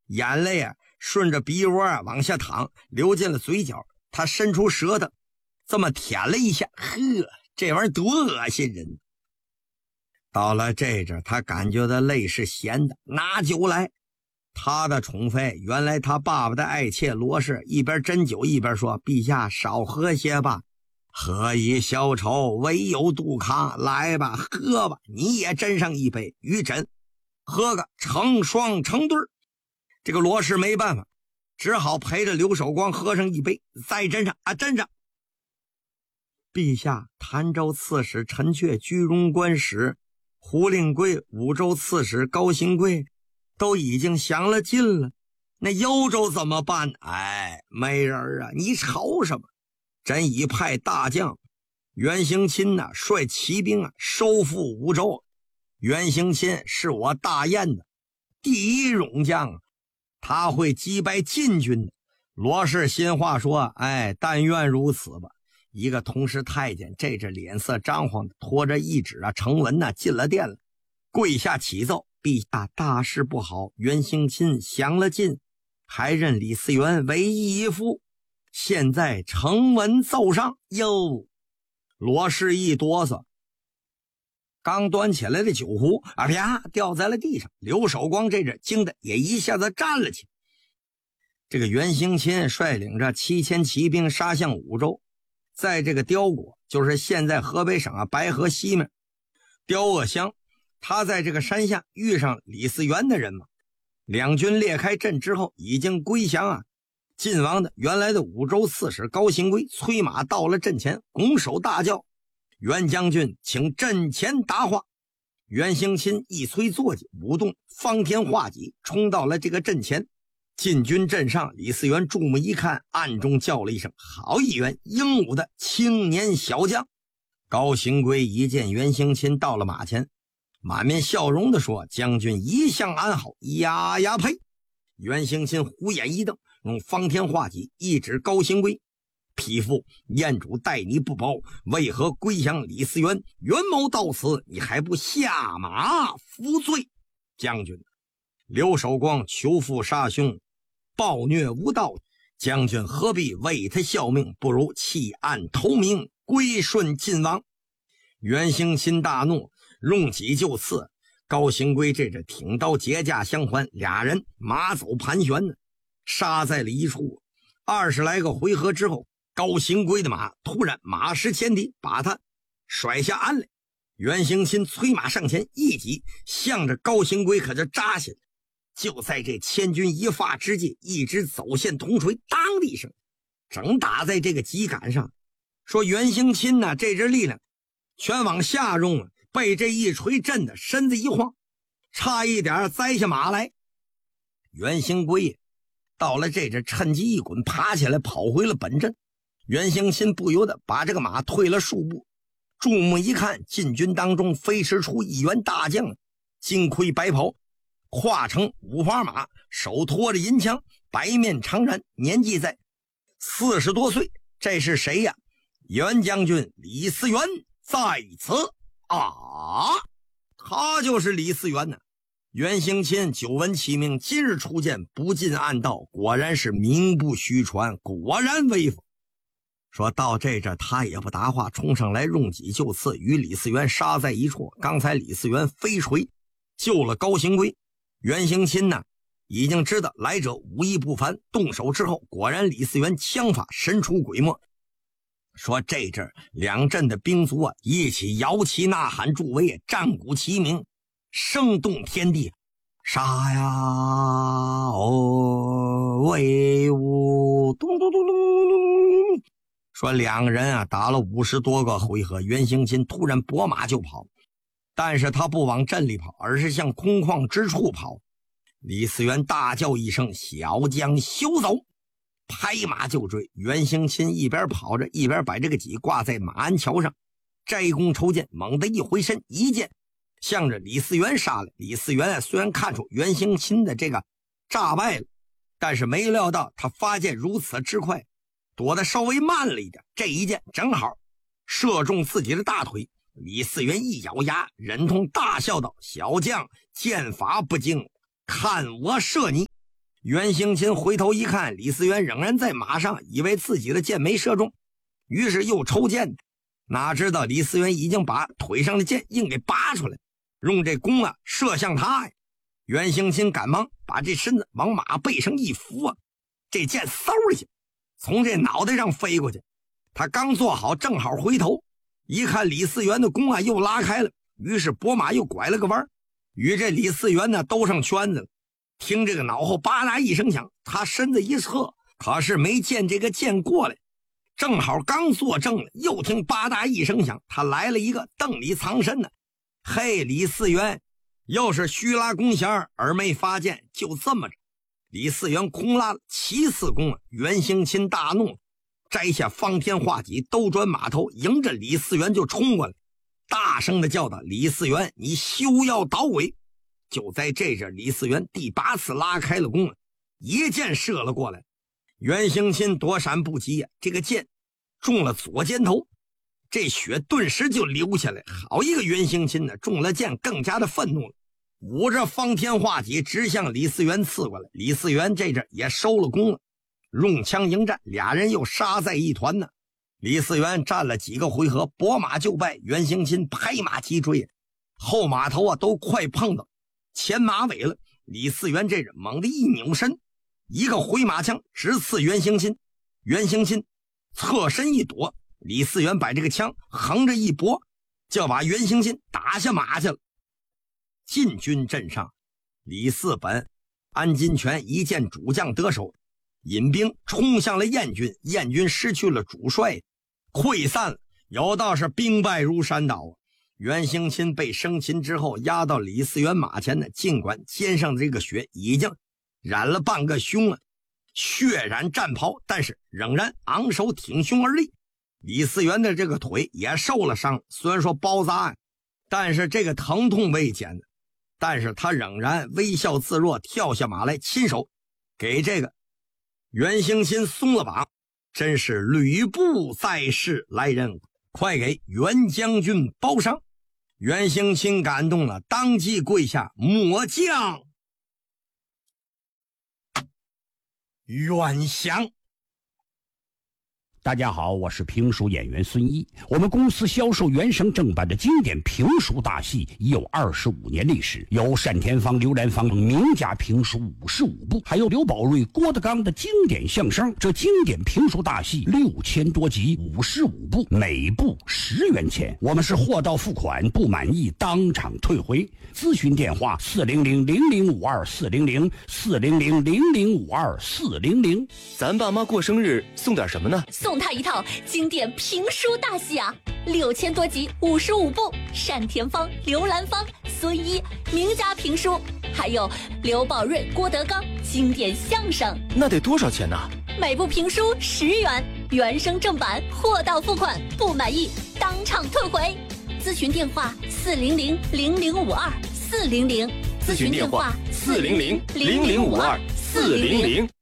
眼泪啊顺着鼻窝啊往下淌，流进了嘴角。他伸出舌头这么舔了一下，呵，这玩意儿多恶心人。到了这阵，他感觉到泪是咸的，拿酒来。他的宠妃，原来他爸爸的爱妾罗氏，一边斟酒一边说：“陛下少喝些吧，何以消愁，唯有杜康。来吧，喝吧，你也斟上一杯，与朕喝个成双成对。”这个罗氏没办法，只好陪着刘守光喝上一杯，再斟上啊，斟上。陛下，潭州刺史陈确、居庸官使胡令贵、武州刺史高行贵都已经降了晋了，那幽州怎么办？哎，没人啊，你吵什么？朕已派大将袁行钦呐，率骑兵啊收复武州。袁行钦是我大燕的第一勇将，他会击败晋军的。罗氏心话说：“哎，但愿如此吧。”一个同时太监这着脸色张皇的，拖着一纸啊呈文呐进了殿了，跪下启奏：“陛下，大事不好，袁行钦降了晋，还任李嗣源为义夫，现在呈文奏上。”哟，罗氏一哆嗦，刚端起来的酒壶啊啪掉在了地上。刘守光这阵惊得也一下子站了起来。这个袁行钦率领着7000骑兵杀向武州，在这个雕国，就是现在河北省啊白河西面雕鄂乡，他在这个山下遇上李嗣源的人马，两军裂开阵之后已经归降啊。晋王的原来的武州刺史高行圭催马到了阵前，拱手大叫：“袁将军，请阵前答话。”袁行钦一催坐骑，舞动方天画戟，冲到了这个阵前。晋军阵上，李嗣源注目一看，暗中叫了一声：“好一员英武的青年小将！”高行圭一见袁行钦到了马前，满面笑容地说：“将军一向安好。”呀呀呸！袁行钦虎眼一瞪，用方天画戟一指高行圭：“匹夫，燕主待你不薄，为何归降李嗣源？袁谋到此，你还不下马服罪？”将军，刘守光求父杀兄，暴虐无道，将军何必为他效命？不如弃暗投明，归顺晋王。袁行钦大怒，用戟就刺。高行圭这着挺刀结架相还，俩人马走盘旋呢，杀在了一处。20来个回合之后，高行圭的马突然马失前蹄，把他甩下鞍来。袁行钦催马上前，一戟向着高行圭可就扎下来。就在这千钧一发之际，一支走线铜锤当的一声正打在这个戟杆上。说袁行钦呢，这支力量全往下用了，被这一锤震得身子一晃，差一点栽下马来。袁行圭到了这阵趁机一滚，爬起来跑回了本阵。袁行钦不由得把这个马退了数步，注目一看，晋军当中飞驰出一员大将，金盔白袍，跨乘五花马，手托着银枪，白面长髯，年纪在40多岁。这是谁呀？袁将军李嗣源在此啊！他就是李嗣源呢。袁行钦久闻其名，今日初见，不禁暗道：果然是名不虚传，果然威风。说到这阵，他也不答话，冲上来用戟就刺，与李嗣源杀在一处。刚才李嗣源飞锤救了高行圭，袁行钦呢已经知道来者武艺不凡，动手之后，果然李嗣源枪法神出鬼没。说这阵两阵的兵卒啊，一起摇旗呐喊助威，战鼓齐鸣，声动天地。杀呀哦，威武，咚咚咚咚咚。说两个人啊打了50多个回合，袁行钦突然拨马就跑，但是他不往阵里跑，而是向空旷之处跑。李嗣源大叫一声：“小将休走！”拍马就追。袁行钦一边跑着，一边把这个戟挂在马鞍桥上，摘弓抽箭，猛地一回身，一箭向着李嗣源杀来。李嗣源虽然看出袁行钦的这个诈败了，但是没料到他发箭如此之快，躲得稍微慢了一点，这一箭正好射中自己的大腿。李嗣源一咬牙，忍痛大笑道：“小将剑法不精，看我射你！” 袁兴钦回头一看，李嗣源仍然在马上，以为自己的箭没射中，于是又抽箭，哪知道李嗣源已经把腿上的箭硬给拔出来，用这弓射向他呀。袁兴钦赶忙把这身子往马背上一扶这箭嗖一下从这脑袋上飞过去。他刚做好，正好回头一看，李嗣源的弓又拉开了，于是拨马又拐了个弯，与这李嗣源兜上圈子了。听这个脑后吧嗒一声响，他身子一侧，可是没见这个箭过来，正好刚坐正了，又听吧嗒一声响，他来了一个瞪里藏身呢。嘿，李嗣源又是虚拉弓弦而没发箭，就这么着，李嗣源空拉了7次弓袁兴钦大怒，摘下方天画戟，兜转马头，迎着李嗣源就冲过来，大声的叫道：“李嗣源，你休要捣鬼！”就在这阵，李嗣源第8次拉开了弓，一箭射了过来。袁兴钦躲闪不及这个箭中了左肩头，这血顿时就流下来。好一个袁兴钦中了箭更加的愤怒了，捂着方天画戟直向李嗣源刺过来。李嗣源这阵也收了弓了，用枪迎战，俩人又杀在一团呢。李嗣源战了几个回合，拨马就败，袁兴钦拍马急追，后马头都快碰到前马尾了。李嗣源这人猛地一扭身，一个回马枪直刺袁兴钦。袁兴钦侧身一躲，李嗣源把这个枪横着一拨，就要把袁兴钦打下马去了。晋军阵上，李嗣本、安金泉一见主将得手，引兵冲向了燕军，燕军失去了主帅，溃散了，有道是兵败如山倒袁兴钦被生擒之后，押到李嗣源马前尽管肩上的这个血已经染了半个胸血染战袍，但是仍然昂首挺胸而立。李嗣源的这个腿也受了伤，虽然说包扎但是这个疼痛未减，但是他仍然微笑自若，跳下马来，亲手给这个袁兴钦松了绑。真是吕布在世来人，快给袁将军包伤。袁兴钦感动了，当即跪下：“末将袁降。” 大家好，我是评书演员孙一。我们公司销售原声正版的经典评书大戏已有25年历史，有单田芳、刘兰芳名家评书55部，还有刘宝瑞、郭德纲的经典相声。这经典评书大戏6000多集，55部，每部10元钱。我们是货到付款，不满意当场退回。咨询电话400-0052-400，400-0052-400。 咱爸妈过生日送点什么呢？ 送他一套经典评书大戏啊，6000多集，55部，单田芳、刘兰芳、孙一名家评书，还有刘宝瑞、郭德纲经典相声。 那得多少钱呢？ 每部评书10元，原声正版，货到付款，不满意当场退回。咨询电话400-0052-400，咨询电话400-0052-400。